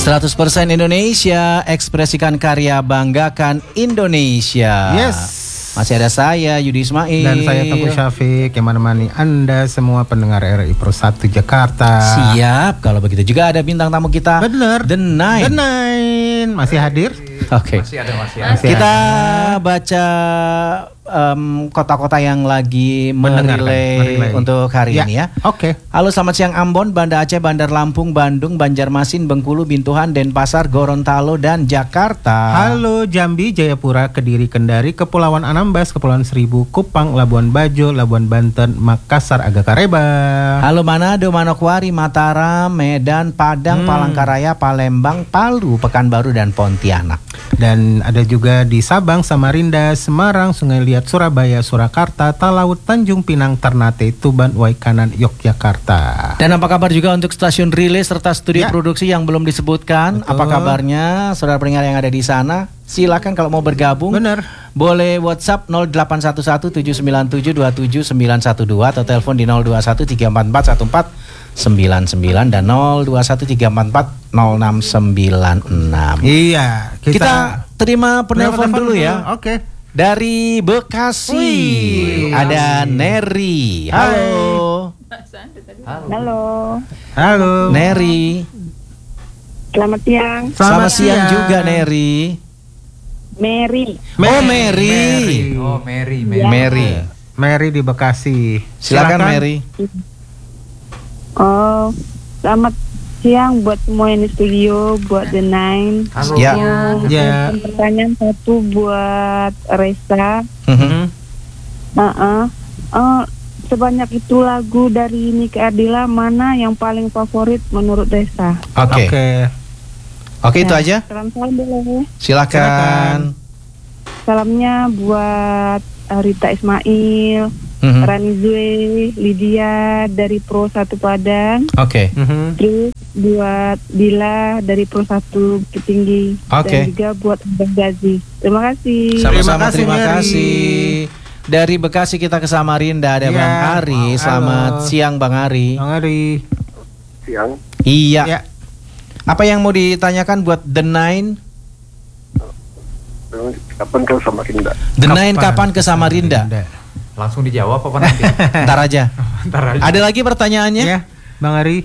100% Indonesia, ekspresikan karya, banggakan Indonesia. Yes. Masih ada saya, Yudi Ismail. Dan saya Teguh Syafiq yang menemani Anda semua pendengar RRI Pro 1 Jakarta. Siap, kalau begitu juga ada bintang tamu kita. Bener. The Nine. Masih hadir? Oke. Masih ada. Kita baca kota-kota yang lagi merilai untuk hari ini ya. Oke. Halo, selamat siang Ambon, Banda Aceh, Bandar Lampung, Bandung, Banjarmasin, Bengkulu, Bintuhan, Denpasar, Gorontalo, dan Jakarta. Halo Jambi, Jayapura, Kediri, Kendari, Kepulauan Anambas, Kepulauan Seribu, Kupang, Labuan Bajo, Labuan Banten, Makassar, Agakareba. Halo Manado, Manokwari, Mataram, Medan, Padang, Palangkaraya, Palembang, Palu, Pekanbaru, dan Pontianak. Dan ada juga di Sabang, Samarinda, Semarang, Sungai Liat, Surabaya, Surakarta, Talaut, Tanjung Pinang, Ternate, Tuban, Waikanan, Yogyakarta. Dan apa kabar juga untuk stasiun relay serta studio produksi yang belum disebutkan? Betul. Apa kabarnya saudara pendengar yang ada di sana? Silakan kalau mau bergabung. Bener. Boleh WhatsApp 0811-797-27912 atau telepon di 0213441499 dan 0213440696. Iya, Kita terima penelpon dulu ya. Oke. Dari Bekasi. Wih, ada Neri. Halo. Halo, Neri. selamat siang. Selamat siang juga Neri. Mary. Oh Mary. Oh, Mary. Mary di Bekasi. Silakan Mary. Oh, selamat siang buat semua yang di studio, buat The Nine. Halo. Ya. Ya. Pertanyaan satu buat Reza. Sebanyak itu lagu dari Nike Ardila, mana yang paling favorit menurut Reza? Oke, itu aja. Salam boleh. Silakan. Salamnya buat Rita Ismail, Rani Zue, Lydia dari Pro 1 Padang. Oke. Terus buat Dila dari Pro 1 Bukit Tinggi. Oke. Dan juga buat Abang Gazi. Terima kasih. Sama-sama, terima Mary. kasih. Dari Bekasi kita ke Samarinda, ada Ya. Bang Ari. Selamat siang Bang Ari. Bang Ari. Siang. Iya. Ya. Apa yang mau ditanyakan buat The Nine? Kapan ke Samarinda? The Nine kapan ke Samarinda? Langsung dijawab apa nanti? Ntar aja. Ntar aja. Ada lagi pertanyaannya? Ya, Bang Ari.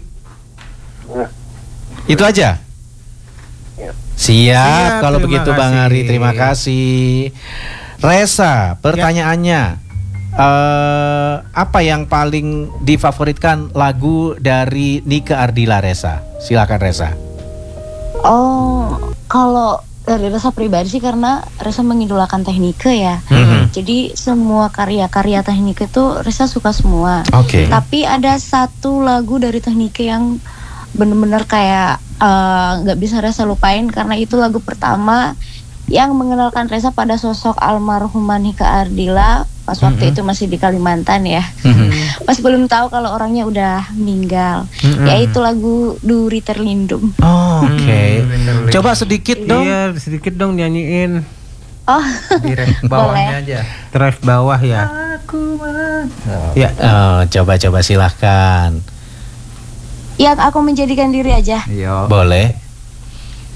Itu aja. Siap, Siap, kalau terima begitu Bang kasih. Ari, terima kasih. Reza, pertanyaannya, apa yang paling difavoritkan lagu dari Nike Ardila, Reza? Silakan Reza. Oh, kalau dari Reza pribadi sih karena Reza mengidolakan Teknike ya. Jadi semua karya-karya Teknike itu Reza suka semua. Oke. Tapi ada satu lagu dari Teknike yang bener-bener kayak nggak bisa Reza lupain karena itu lagu pertama yang mengenalkan Reza pada sosok almarhumah Nike Ardila pas waktu itu masih di Kalimantan ya. Pas belum tahu kalau orangnya udah meninggal. Yaitu lagu Duri Terlindung. Oke. Coba sedikit dong. Iya, sedikit dong nyanyiin. Oh, Di ref bawahnya aja. Drive bawah ya. Ya. Coba silahkan. ya aku menjadikan diri aja. Iya. Boleh.